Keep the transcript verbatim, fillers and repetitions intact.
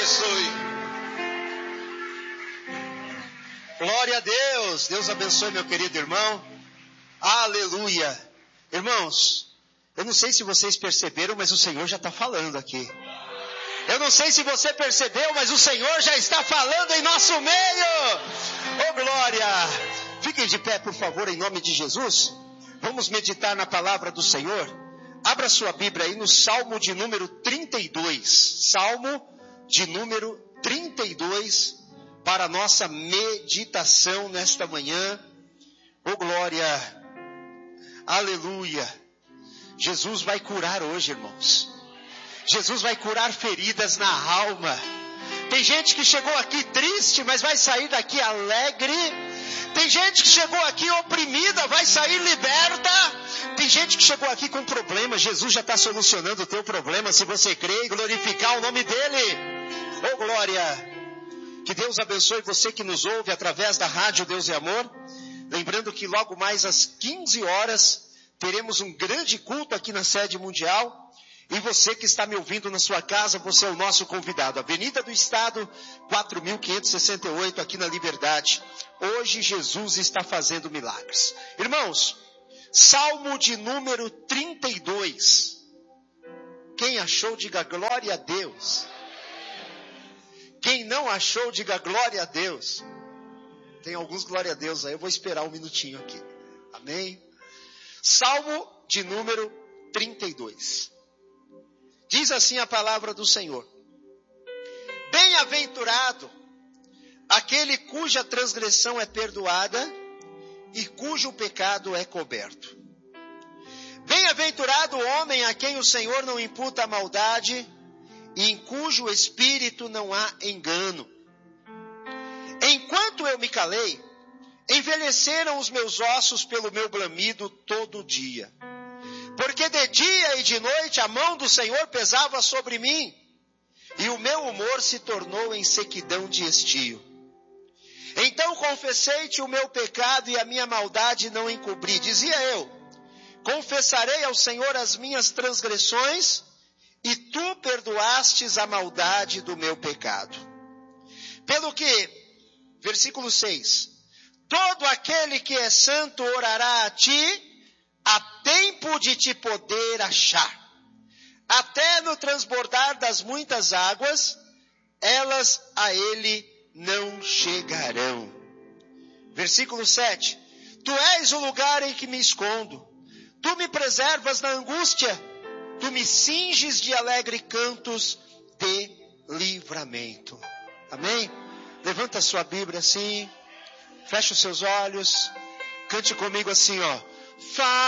abençoe. Glória a Deus. Deus abençoe, meu querido irmão. Aleluia. Irmãos, eu não sei se vocês perceberam, mas o Senhor já está falando aqui. Eu não sei se você percebeu, mas o Senhor já está falando em nosso meio. Oh, glória. Fiquem de pé, por favor, em nome de Jesus. Vamos meditar na palavra do Senhor. Abra sua Bíblia aí no Salmo de número trinta e dois. Salmo de número trinta e dois para a nossa meditação nesta manhã. Oh, glória. Aleluia. Jesus vai curar hoje, irmãos. Jesus vai curar feridas na alma. Tem gente que chegou aqui triste, mas vai sair daqui alegre. Tem gente que chegou aqui oprimida, vai sair liberta. Tem gente que chegou aqui com problema. Jesus já está solucionando o teu problema, se você crê e glorificar o nome dele. Oh, glória. Que Deus abençoe você que nos ouve através da Rádio Deus é Amor. Lembrando que logo mais às quinze horas teremos um grande culto aqui na sede mundial. E você que está me ouvindo na sua casa, você é o nosso convidado. Avenida do Estado, quatro mil quinhentos e sessenta e oito, aqui na Liberdade. Hoje Jesus está fazendo milagres. Irmãos, Salmo de número trinta e dois. Quem achou, diga glória a Deus. Quem não achou, diga glória a Deus. Tem alguns glória a Deus aí, eu vou esperar um minutinho aqui. Amém? Salmo de número trinta e dois. Diz assim a palavra do Senhor. Bem-aventurado aquele cuja transgressão é perdoada e cujo pecado é coberto. Bem-aventurado o homem a quem o Senhor não imputa a maldade e em cujo espírito não há engano. Enquanto eu me calei, envelheceram os meus ossos pelo meu bramido todo dia. Porque de dia e de noite a mão do Senhor pesava sobre mim, e o meu humor se tornou em sequidão de estio. Então confessei-te o meu pecado e a minha maldade não encobri. Dizia eu, confessarei ao Senhor as minhas transgressões, e tu perdoastes a maldade do meu pecado. Pelo que, versículo seis, todo aquele que é santo orará a ti, há tempo de te poder achar. Até no transbordar das muitas águas, elas a ele não chegarão. Versículo sete. Tu és o lugar em que me escondo. Tu me preservas na angústia. Tu me cinges de alegre cantos de livramento. Amém? Levanta a sua Bíblia assim. Fecha os seus olhos. Cante comigo assim, ó. Fa